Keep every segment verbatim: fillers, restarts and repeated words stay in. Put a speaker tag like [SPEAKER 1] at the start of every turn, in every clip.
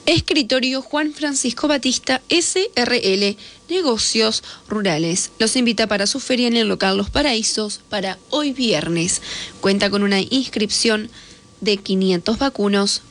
[SPEAKER 1] Escritorio Juan Francisco Batista S R L, Negocios Rurales. Los invita para su feria en el local Los Paraísos para hoy viernes. Cuenta con una inscripción de quinientos vacunos,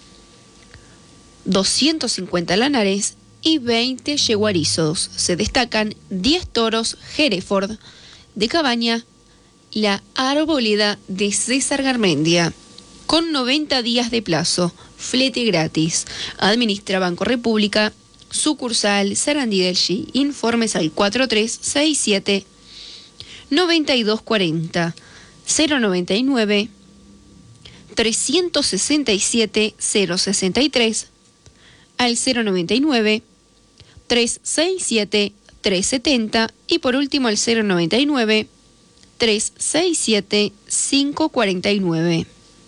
[SPEAKER 1] doscientos cincuenta lanares y veinte yeguarizos. Se destacan diez toros Hereford de Cabaña, la Arboleda de César Garmendia, con noventa días de plazo, flete gratis. Administra Banco República, sucursal Sarandí del G. Informes al cuatro tres seis siete nueve dos cuatro cero, cero noventa y nueve trescientos sesenta y siete cero sesenta y tres, al cero noventa y nueve trescientos sesenta y siete trescientos setenta y por último al cero noventa y nueve trescientos sesenta y siete quinientos cuarenta y nueve.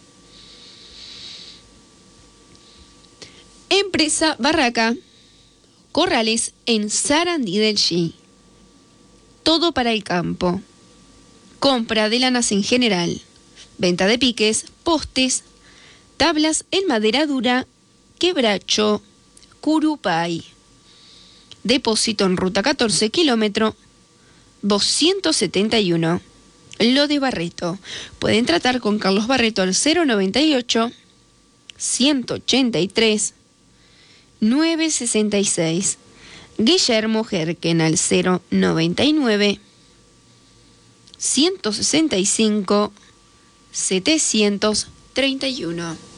[SPEAKER 1] Empresa Barraca, corrales en Sarandí del G. Todo para el campo. Compra de lanas en general. Venta de piques, postes, tablas en madera dura, quebracho, curupay. Depósito en ruta catorce, kilómetro doscientos setenta y uno. Lo de Barreto. Pueden tratar con Carlos Barreto al cero noventa y ocho ciento ochenta y tres novecientos sesenta y seis. Guillermo Jerken al cero noventa y nueve ciento sesenta y cinco setecientos treinta y uno.